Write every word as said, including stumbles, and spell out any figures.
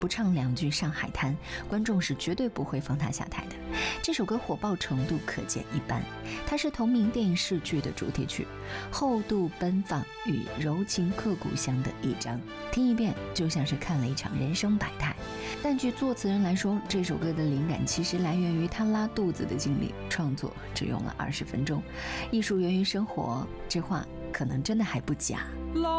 不唱两句上海滩，观众是绝对不会放他下台的。这首歌火爆程度可见一斑，它是同名电视剧的主题曲，厚度奔放与柔情刻骨相得益彰，听一遍就像是看了一场人生百态。但据作词人来说，这首歌的灵感其实来源于他拉肚子的经历，创作只用了二十分钟。艺术源于生活，这话可能真的还不假。 拉